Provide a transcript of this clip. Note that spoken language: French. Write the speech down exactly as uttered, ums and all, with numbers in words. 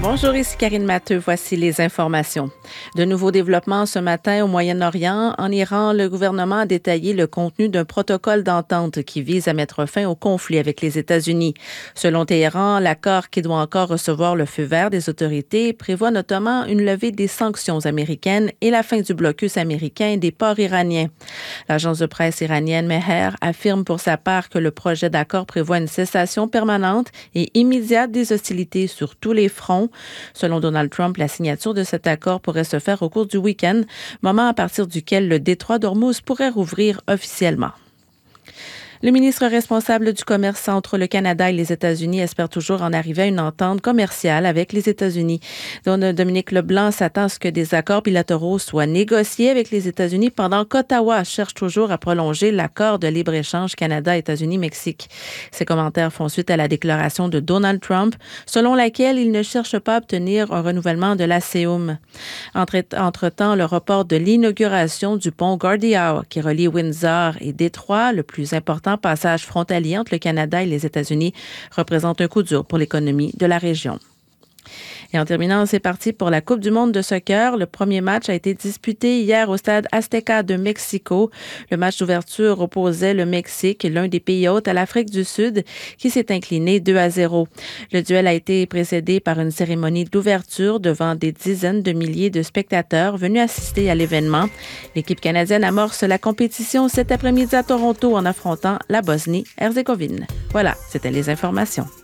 Bonjour, ici Karine Matteux. Voici les informations. De nouveaux développements ce matin au Moyen-Orient. En Iran, le gouvernement a détaillé le contenu d'un protocole d'entente qui vise à mettre fin au conflit avec les États-Unis. Selon Téhéran, l'accord, qui doit encore recevoir le feu vert des autorités, prévoit notamment une levée des sanctions américaines et la fin du blocus américain des ports iraniens. L'agence de presse iranienne Mehr affirme pour sa part que le projet d'accord prévoit une cessation permanente et immédiate des hostilités sur tous les fronts. Selon Donald Trump, la signature de cet accord pourrait se faire au cours du week-end, moment à partir duquel le détroit d'Ormuz pourrait rouvrir officiellement. Le ministre responsable du commerce entre le Canada et les États-Unis espère toujours en arriver à une entente commerciale avec les États-Unis. Dominique Leblanc s'attend à ce que des accords bilatéraux soient négociés avec les États-Unis pendant qu'Ottawa cherche toujours à prolonger l'accord de libre-échange Canada-États-Unis-Mexique. Ces commentaires font suite à la déclaration de Donald Trump, selon laquelle il ne cherche pas à obtenir un renouvellement de l'A C E U M. Entre, entre-temps, le report de l'inauguration du pont Gordie Howe, qui relie Windsor et Détroit, le plus important passage frontalier entre le Canada et les États-Unis, représente un coup dur pour l'économie de la région. Et en terminant, c'est parti pour la Coupe du monde de soccer. Le premier match a été disputé hier au stade Azteca de Mexico. Le match d'ouverture opposait le Mexique, l'un des pays hôtes, à l'Afrique du Sud, qui s'est incliné deux à zéro. Le duel a été précédé par une cérémonie d'ouverture devant des dizaines de milliers de spectateurs venus assister à l'événement. L'équipe canadienne amorce la compétition cet après-midi à Toronto en affrontant la Bosnie-Herzégovine. Voilà, c'était les informations.